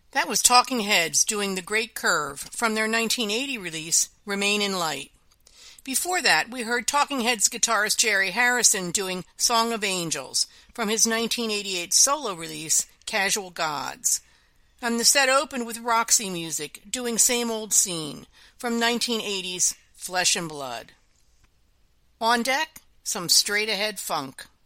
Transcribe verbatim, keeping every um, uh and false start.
That was Talking Heads doing The Great Curve from their nineteen eighty release, Remain in Light. Before that, we heard Talking Heads guitarist Jerry Harrison doing Song of Angels from his nineteen eighty-eight solo release, Casual Gods. And the set opened with Roxy Music doing Same Old Scene from nineteen eighty's Flesh and Blood. On deck, some straight-ahead funk.